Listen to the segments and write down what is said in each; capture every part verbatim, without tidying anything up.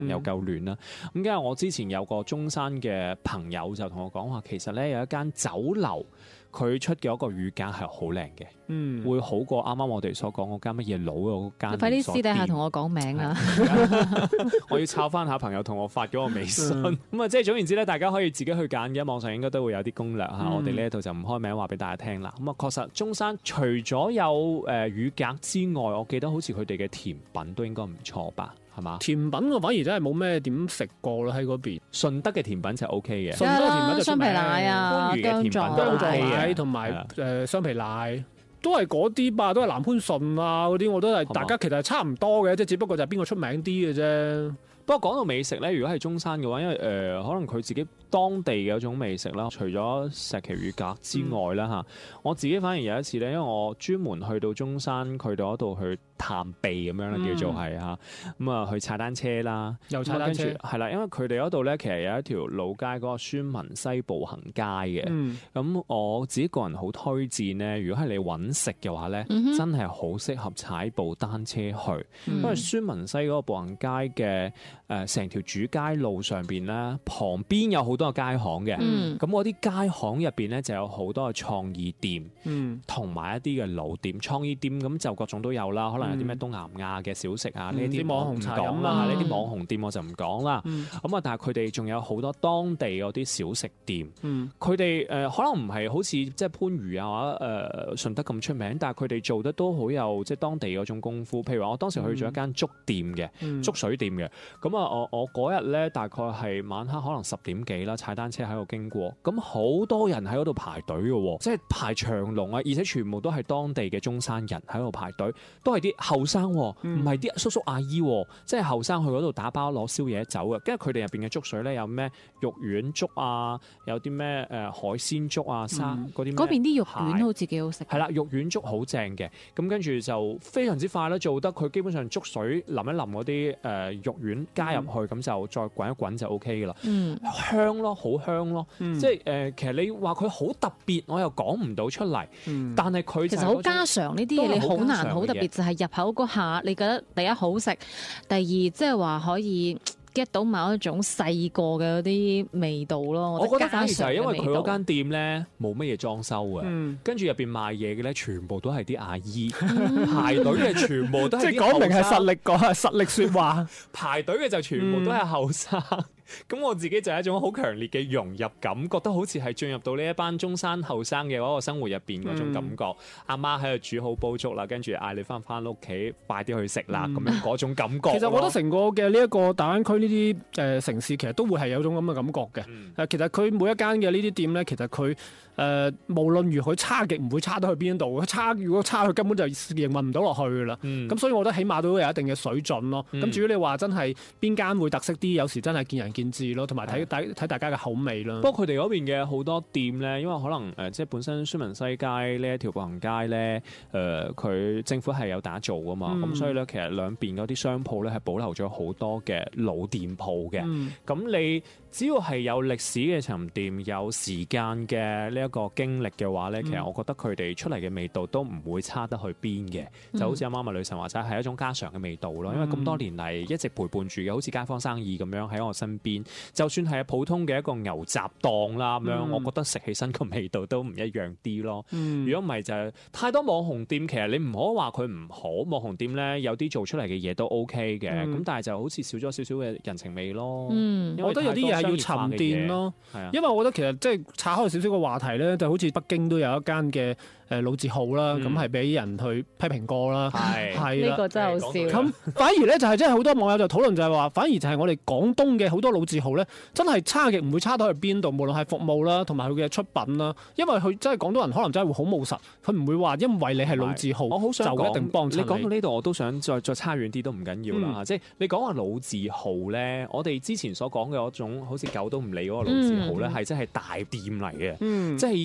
又夠暖啦。咁因為我之前有個中山嘅朋友就同我講話，其實咧有一間酒樓，佢出嘅一個乳鴿係好靚嘅，嗯，會好過啱啱我哋所講嗰間乜嘢佬嗰間。 快啲私底下同我講名啊！ 我要抄翻下朋友同我發咗個微信。咁啊、嗯，即係總言之咧，大家可以自己去揀嘅，網上應該都會有啲攻略嚇。嗯、我哋呢一度就唔開名話俾大家聽啦。咁啊，確實中山除咗有誒、呃、乳鴿之外，我記得好似佢哋嘅甜品都應該唔錯吧？係嘛？ 甜品我反而真係冇咩點食過啦喺嗰邊。 順德嘅甜品就 O K 嘅， 順德嘅甜品就雙皮奶啊、 番禺嘅甜品都 O K 嘅， 同埋誒雙皮奶都係嗰啲吧，都係南番順啊嗰啲，我都係大家其實係差唔多嘅，即係只不過就係邊個出名啲嘅啫。 不過講到美食咧，如果係中山嘅話，因為誒、呃、可能佢自己當地嘅一種美食啦，除咗石岐乳鴿之外啦嚇，嗯、我自己反而有一次咧，因為我專門去到中山佢哋嗰度去探秘咁樣啦，叫做係嚇，咁啊、嗯、去踩單車啦， 又踩單車係啦，因為佢哋嗰度咧其實有一條老街嗰個孫文西步行街嘅，咁、嗯、我自己個人好推薦咧，如果係你揾食嘅話咧，嗯、哼真係好適合踩部單車去，嗯、因為孫文西嗰個步行街嘅。誒成條主街路上邊咧，旁邊有好多嘅街巷嘅，咁嗰啲街巷入邊咧就有好多嘅創意店，同埋、嗯、一啲嘅老店。創意店咁就各種都有啦，可能有啲咩東南亞嘅小食啊，呢啲、嗯、網紅茶飲啦，呢啲網紅店我就唔講啦。咁啊、嗯，但係佢哋仲有好多當地嗰啲小食店，佢哋誒可能唔係好似即係番禺啊或者誒順德咁出名，但係佢哋做得都好有即係當地嗰種功夫。譬如話，我當時去咗一間粥店嘅，嗯、粥水店嘅，咁啊我我嗰日咧大概係晚黑可能十點幾啦，踩單車喺度經過，咁好多人喺嗰度排隊嘅，即係排長龍啊，而且全部都係當地嘅中山人喺度排隊，都係啲後生，唔係啲叔叔阿姨，即係後生去嗰度打包攞宵夜走嘅。跟住佢哋入邊嘅粥水咧有咩肉丸粥啊，有啲咩誒海鮮粥啊，生嗰啲。嗰邊啲肉丸好似幾好食。 係啦，肉丸粥好正嘅，咁跟住就非常之快啦，做得佢基本上粥水淋一淋嗰啲誒肉丸加入去，咁、嗯、就再滾一滾就 O K 噶啦，嗯、香咯，好香咯，嗯、即係誒、呃，其實你話佢好特別，我又講唔到出嚟，嗯、但係佢其實好家常呢啲嘢，你好難好特別，就係入口嗰下，你覺得第一好食，第二即係話可以 get 到某一種細個嘅嗰啲味道咯。 我覺得反而就係因為佢嗰間店咧冇乜嘢裝修嘅，嗯、跟住入邊賣嘢嘅咧全部都係啲阿姨，嗯、排隊嘅全部都係即係講明係實力講實力說話， 排隊嘅就全部都係後生。咁我自己就係一種好強烈嘅融入感，覺得好似係進入到呢一班中山後生嘅嗰個生活入邊嗰種感覺。阿、嗯、媽喺度煮好煲粥啦，跟住嗌你翻翻屋企，快啲去食啦，咁、嗯、樣嗰種感覺。 其實我覺得成個嘅呢一個大灣區呢啲誒城市，其實都會係有種咁嘅感覺嘅。誒、嗯，其實佢每一間嘅呢啲店咧，其實佢誒、呃、無論如何差極唔會差到去邊度，差如果差佢根本就營運唔到落去噶啦。咁、嗯、所以我覺得起碼都有一定嘅水準咯。咁、嗯、至於你話真係邊間會特色啲，有時真係見仁見智咯，同埋睇睇睇大家嘅口味啦。 不過佢哋嗰邊嘅好多店咧，因為可能誒、呃、即係本身孫文西街呢一條步行街咧，誒、呃、佢政府係有打造噶嘛，咁、嗯、所以咧其實兩邊嗰啲商鋪咧係保留咗好多嘅老店鋪嘅。咁、嗯、你只要係有歷史嘅沉澱，有時間嘅呢一個經歷嘅話咧，嗯、其實我覺得佢哋出嚟嘅味道都唔會差得去邊嘅。嗯、就好似阿媽咪女神話齋係一種家常嘅味道咯。因為咁多年嚟一直陪伴住嘅，好似街坊生意咁樣喺我身邊。就算係普通嘅一個牛雜檔啦咁樣，嗯、我覺得食起身個味道都唔一樣啲咯。如果唔係就係太多網紅店，其實你唔可以話佢唔好。網紅店咧有啲做出嚟嘅嘢都 OK 嘅，咁、嗯、但係就好似少咗少少嘅人情味咯。嗯、我覺得有啲嘢係要沉澱咯。因為我覺得其實即係拆開少少個話題咧，就好似北京都有一間嘅誒老字號啦，咁係俾人去批評過啦。係係呢個真係好笑。 咁反而咧就係真係好多網友就討論就係話，反而就係我哋廣東嘅好多老字號咧，真係差極唔會差到去邊度，無論係服務啦，同埋佢嘅出品啦。因為佢真係廣東人可能真係會好務實，佢唔會話因為你係老字號， 我好想就一定幫襯你。 你講到呢度，我都想再再差遠啲都唔緊要啦。嗯、即係你講話老字號咧，我哋之前所講嘅嗰種好似狗都唔理嗰個老字號咧，係、嗯、真係大店嚟嘅，嗯、即係已經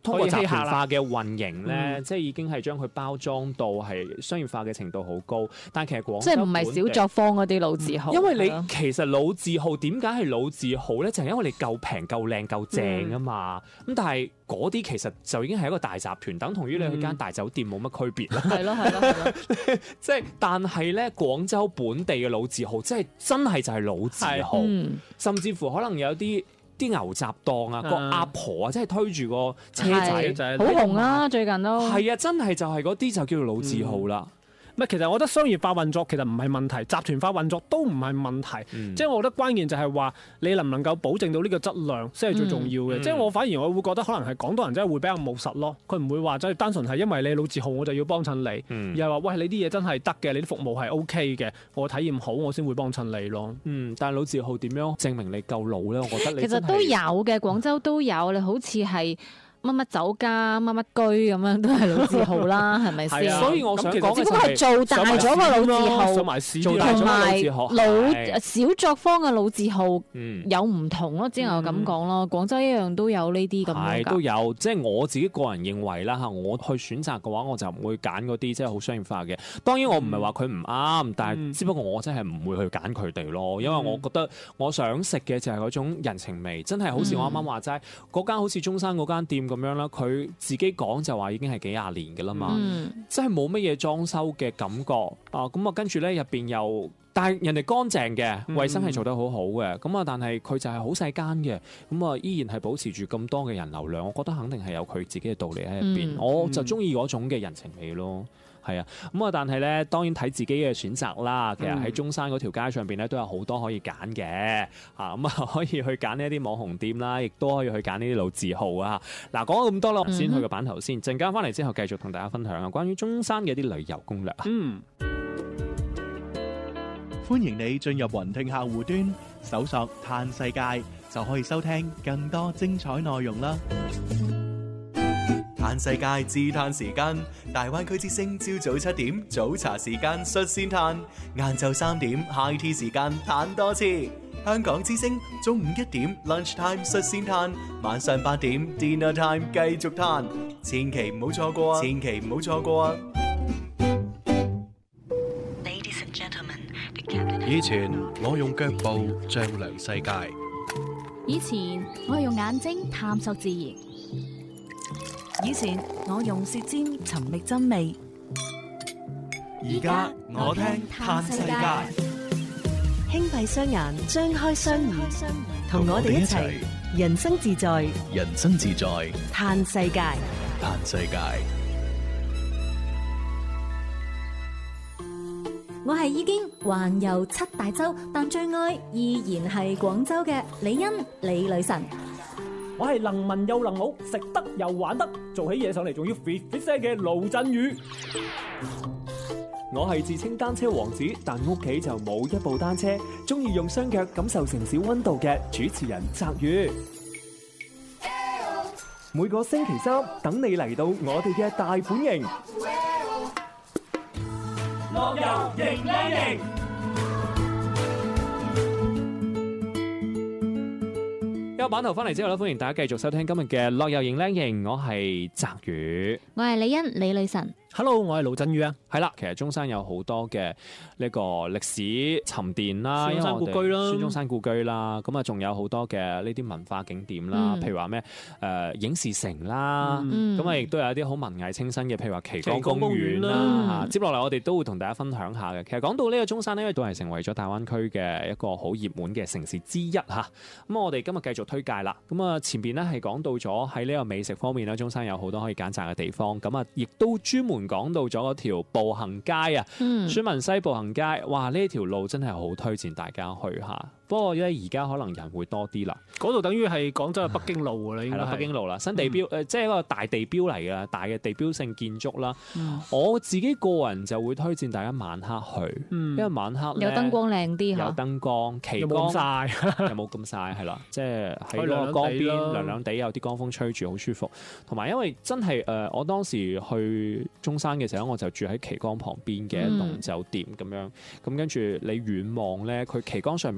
通過集團化嘅運營咧，嗯、即係已經係將佢包裝到係商業化嘅程度好高。但係其實廣州即係唔係小作坊嗰啲老字號。 因為你其實老字號點解係老字號咧？就係、是、因為你夠平、夠靚、夠正啊嘛。咁、嗯、但係嗰啲其實就已經係一個大集團，等同於你去間大酒店冇乜區別啦。係咯係咯係咯。即係但係咧，廣州本地嘅老字號，即係真係就係老字號，嗯、甚至乎可能有啲。啲牛雜檔啊，個阿婆啊，即係推住個車仔， 好紅啊！最近都係啊，真係就係嗰啲就叫做老字號啦。 唔係，其實我覺得商業化運作其實唔係問題，集團化運作都唔係問題。嗯、即係我覺得關鍵就係話你能唔能夠保證到呢個質量先係最重要嘅。嗯、即係我反而我會覺得可能係廣東人真係會比較務實咯。佢唔會話即係單純係因為你老字號我就要幫襯你，嗯、而係話喂，你啲嘢真係得嘅，你啲服務係 O K 嘅，我體驗好我先會幫襯你咯。 嗯，但係老字號點樣證明你夠老咧？我覺得你其實都有嘅，廣州都有，你好似係。乜乜酒家、乜乜居咁樣都係老字號啦，係咪先？ 所以我想講， 只不過係做大咗個老字號， 同埋老小作坊嘅老字號有唔同咯，只能夠咁講咯。廣州一樣都有呢啲咁樣㗎。 都有，即係我自己個人認為啦嚇，我去選擇嘅話，我就唔會揀嗰啲即係好商業化嘅。當然我唔係話佢唔啱，但係只不過我真係唔會去揀佢哋咯，因為我覺得我想食嘅就係嗰種人情味，真係好似我啱啱話齋嗰間好似中山嗰間店咁樣啦，佢自己講就話已經係幾廿年嘅啦嘛，嗯、真係冇乜嘢裝修嘅感覺啊！咁啊，跟住咧入邊又，但係人哋乾淨嘅，衞生係做得好好嘅，咁啊，但係佢就係好細間嘅，咁啊，依然係保持住咁多嘅人流量，我覺得肯定係有佢自己嘅道理喺入邊，嗯、我就中意嗰種嘅人情味咯。係啊，咁啊，但係咧，當然睇自己嘅選擇啦。其實喺中山嗰條街上邊咧，都有好多可以揀嘅，嚇咁啊，可以去揀呢一啲網紅店啦，亦都可以去揀呢啲老字號啊。嗱，講咗咁多啦，我先去個版頭先，陣間翻嚟之後繼續同大家分享啊，關於中山嘅一啲旅遊攻略啊。嗯， 歡迎你進入雲聽客戶端，搜索嘆世界，就可以收聽更多精彩內容啦。嘆世界自嘆時間，大灣區之聲朝早七點早茶時間率先嘆，晏晝三點 high tea 時間嘆多次。香港之聲中午一點 lunch time 率先嘆，晚上八點 dinner time 繼續嘆，千祈唔好錯過啊！千祈唔好錯過啊！ 以前我用腳步丈量世界， 以前我用眼睛探索自然。以前我用舌尖尋覓真味， 而家我聽嘆世界。 輕閉雙眼，張開雙耳，同我哋一齊人生自在， 人生自在嘆世界， 嘆世界。 我係已經環遊七大洲，但最愛依然係廣州嘅李欣李女神。 我係能文又能武，食得又玩得，做起嘢上嚟仲要 fit fit 聲嘅盧振宇。我係自稱單車王子，但屋企就冇一部單車，中意用雙腳感受城市溫度嘅主持人澤宇。每個星期三等你嚟到我哋嘅大本營，樂遊迎靚營。有版頭翻嚟之後咧，歡迎大家繼續收聽今日嘅樂遊迎靚營，我係澤宇， 我係李欣李女神。 Hello， 我係盧振宇啊。 係啦，其實中山有好多嘅呢個歷史沉澱啦， 孫中山故居啦， 孫中山故居啦，咁啊仲有好多嘅呢啲文化景點啦，嗯、譬如話咩誒影視城啦，咁啊亦都有一啲好文藝清新嘅，譬如話奇光公園啦。嗯、接落嚟我哋都會同大家分享下嘅。其實講到呢個中山呢，都係成為咗大灣區嘅一個好熱門嘅城市之一嚇。咁我哋今日繼續推介啦。咁啊前邊呢係講到咗喺呢個美食方面啦，中山有好多可以揀擇嘅地方。咁啊亦都專門講到咗嗰條步行街啊，孫文西步行街，哇！呢條路真係好推薦大家去下。不過咧，而家可能人會多啲啦。 嗰度等於係廣州嘅北京路㗎啦，應該係。係啦，北京路啦，新地標誒，嗯、即係一個大地標嚟㗎，大嘅地標性建築啦。嗯、我自己個人就會推薦大家晚黑去，嗯、因為晚黑有燈光靚啲嚇， 有燈光，奇光有冇咁曬？ 有冇咁曬？係啦，即係喺個江邊涼涼地，有啲江風吹住，好舒服。同埋因為真係誒、呃，我當時去中山嘅時候，我就住喺奇光旁邊嘅一棟酒店咁樣。咁跟住你遠望咧，佢奇光上面嗰啲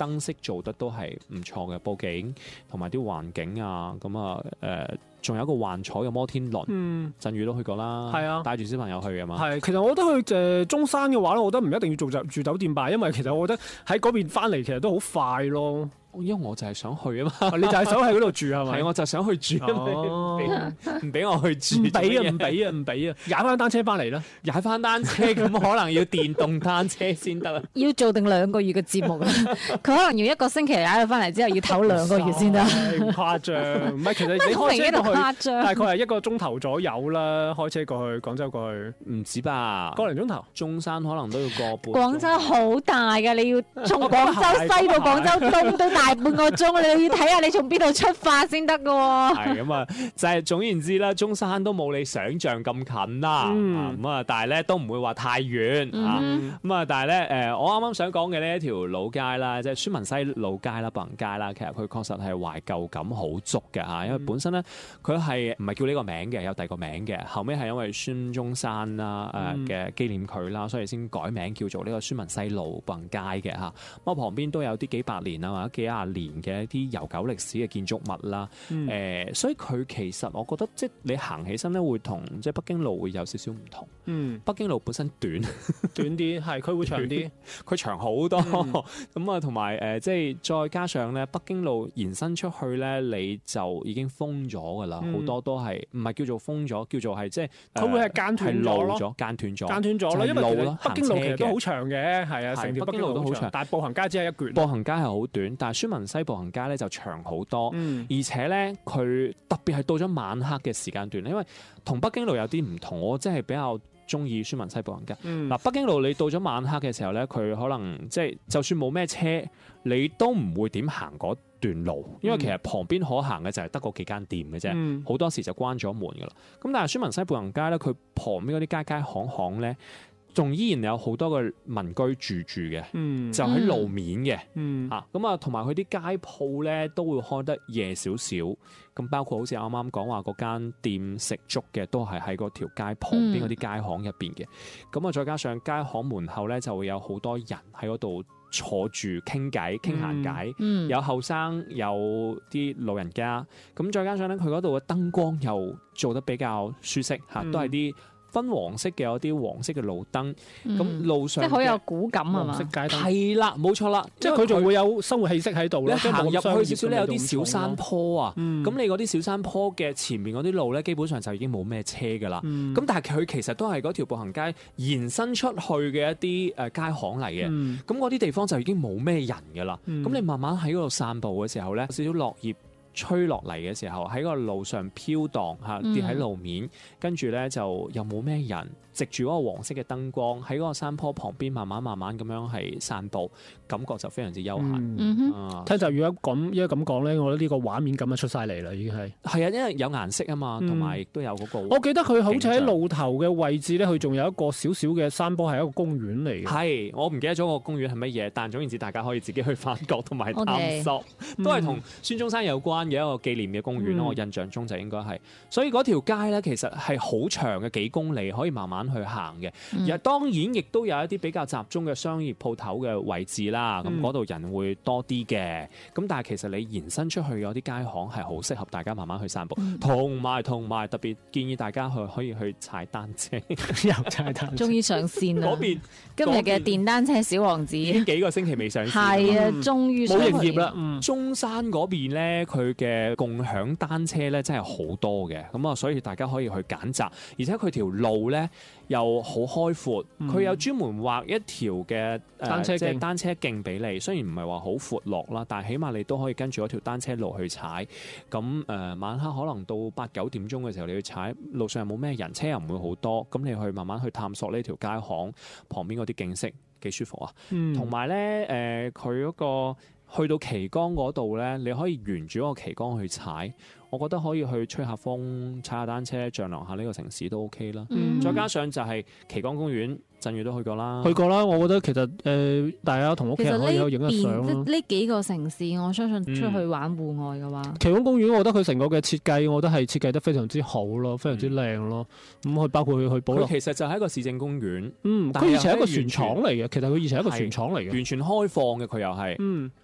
燈飾做得都係唔錯嘅，佈景同埋啲環境啊，咁啊誒，仲有一個幻彩嘅摩天輪，嗯，振宇都去過啦，係啊，帶住小朋友去嘅嘛。 係，其實我覺得去誒中山嘅話咧，我覺得唔一定要做住酒店吧，因為其實我覺得喺嗰邊翻嚟其實都好快咯。 因為我就係想去啊嘛， 你就係想喺嗰度住係咪？ 係，我就想去住，唔俾我去住， 唔俾啊，唔俾啊，唔俾啊，踩翻單車翻嚟啦， 踩翻單車咁可能要電動單車先得啊， 要做定兩個月嘅節目啊，佢可能要一個星期踩到翻嚟之後要唞兩個月先得， 誇張，唔係其實你開車過去大概係一個鐘頭左右啦，開車過去廣州過去唔止吧， 個零鐘頭， 中山可能都要個半。 廣州好大㗎，你要從廣州西到廣州東都大半個鐘，你要睇下你從邊度出發先得㗎喎。 係咁啊，就係總言之啦，中山都冇你想象咁近啦，咁啊，但係咧都唔會話太遠啊，咁啊，但係咧誒，我啱啱想講嘅呢一條老街啦，即係孫文西老街啦、步行街啦，其實佢確實係懷舊感好足嘅嚇，因為本身咧佢係唔係叫呢個名嘅，有第二個名嘅，後尾係因為孫中山啦誒嘅紀念佢啦，所以先改名叫做呢個孫文西路步行街嘅嚇。咁啊旁邊都有啲幾百年啊或者幾廿年嘅一啲悠久歷史嘅建築物啦，誒、嗯呃，所以佢其實我覺得即係你行起身咧會同即係北京路會有少少唔同。嗯，北京路本身短短啲，係佢會長啲， 佢長好多。咁啊同埋誒即係再加上咧北京路延伸出去咧，你就已經封咗㗎啦，好、嗯、多都係唔係叫做封咗，叫做係即係佢會係間斷咗咯， 間斷咗， 間斷咗咯，因為其實北京路其實都好長嘅，係啊，成條北京路都好長， 但係步行街只係一橛。 步行街係好短，但係孫文西步行街咧就長好多，嗯、而且咧佢特別係到咗晚黑嘅時間段，因為同北京路有啲唔同，我真係比較中意孫文西步行街。嗱、嗯，北京路你到咗晚黑嘅時候咧，佢可能即係就算冇咩車，你都唔會點行嗰段路，因為其實旁邊可行嘅就係得嗰幾間店嘅啫，好、嗯、多時就關咗門噶啦。咁但係孫文西步行街咧，佢旁邊嗰啲街街巷巷咧，仲依然有好多個民居住住嘅，嗯、就喺路面嘅，嚇咁啊，同埋佢啲街鋪咧都會開得夜少少，咁包括好似啱啱講話嗰間店食粥嘅，都係喺嗰條街旁邊嗰啲街巷入邊嘅，咁啊、嗯、再加上街巷門口咧就會有好多人喺嗰度坐住傾偈傾閒偈，嗯、有後生有啲老人家，咁再加上咧佢嗰度嘅燈光又做得比較舒適嚇，嗯、都係啲分黃色嘅，有啲黃色嘅路燈，咁、嗯、路上即係好有古感啊嘛， 係啦，冇錯啦， 即係佢仲會有生活氣息喺度。你行入去少少咧，有啲小山坡啊，咁、嗯、你嗰啲小山坡嘅前面嗰啲路咧，基本上就已經冇咩車噶啦。咁、嗯、但係佢其實都係嗰條步行街延伸出去嘅一啲誒街巷嚟嘅。咁嗰啲地方就已經冇咩人噶啦。咁、嗯、你慢慢喺嗰度散步嘅時候咧，少少落葉吹落嚟嘅時候，喺個路上飄蕩嚇，跌喺路面，跟住咧就又冇咩人，藉住嗰個黃色嘅燈光喺嗰個山坡旁邊，慢慢慢慢咁樣係散步，感覺就非常之悠閒。 嗯啊、聽就如果咁，因為咁講咧，我覺得呢個畫面咁就出晒嚟啦，已經係係啊，因為有顏色啊嘛，同埋亦都有嗰個。 我記得佢好似喺路頭嘅位置咧，佢仲有一個少少嘅山坡，係一個公園嚟嘅。 係，我唔記得咗個公園係乜嘢，但總言之，大家可以自己去發掘同埋探索，okay. 都係同孫中山有關嘅一個紀念嘅公園咯。嗯、我印象中就應該係，所以嗰條街咧其實係好長嘅幾公里，可以慢慢去行嘅。嗯、而當然亦都有一啲比較集中嘅商業鋪頭嘅位置啦，咁嗰度人會多啲嘅。咁但係其實你延伸出去有啲街巷係好適合大家慢慢去散步，同埋同埋特別建議大家去可以去踩單車， 又踩單車。 終於上線啦！ 嗰邊今日嘅電單車小王子已經幾個星期未上線， 係啊，終於冇營業啦。 嗯、中山嗰邊咧，佢嘅共享單車咧真係好多嘅，咁啊，所以大家可以去揀擇，而且佢條路咧又好開闊，佢、嗯、有專門畫一條嘅單車徑，單車徑俾你。雖然唔係話好闊落啦，但係起碼你都可以跟住嗰條單車路去踩。咁誒、呃、晚黑可能到八九點鐘嘅時候，你去踩，路上又冇咩人，車又唔會好多，咁你去慢慢去探索呢條街巷旁邊嗰啲景色，幾舒服啊！同埋咧誒，佢嗰、呃個去到旗杆嗰度咧，你可以沿住嗰個旗杆去踩，我覺得可以去吹下風、踩下單車、丈量下呢個城市都 OK 啦。嗯、再加上就係旗杆公園，振宇都去過啦。 去過啦，我覺得其實誒、呃，大家同屋企人可以去影下相咯。 呢幾個城市，我相信出去玩戶外嘅話， 旗杆公園，我覺得佢成個嘅設計，我覺得係設計得非常之好咯，非常之靚咯。咁佢、嗯、包括佢去保留， 其實就係一個市政公園。 嗯，佢以前係一個船廠嚟嘅，其實佢以前係一個船廠嚟嘅， 完全開放嘅佢又係。嗯。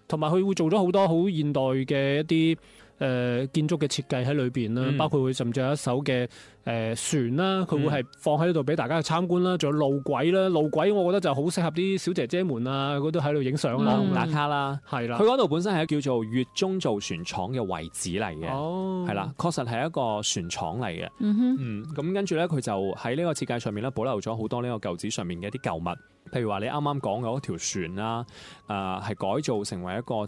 同埋佢會做咗好多好現代嘅一啲誒、呃、建築嘅設計喺裏邊啦，嗯、包括會甚至有一艘嘅誒、呃、船啦，佢會係放喺度俾大家去參觀啦，仲有路軌啦，路軌我覺得就好適合啲小姐姐們啊，嗰度喺度影相啦、 打卡啦， 係啦。 佢嗰度本身係叫做粵中造船廠嘅遺址嚟嘅，係啦、哦，確實係一個船廠嚟嘅。嗯哼，嗯，咁跟住咧，佢就喺呢個設計上面咧，保留咗好多呢個舊址上面嘅一啲舊物。譬如話你啱啱講嘅嗰條船啦，誒、呃、係改造成為一個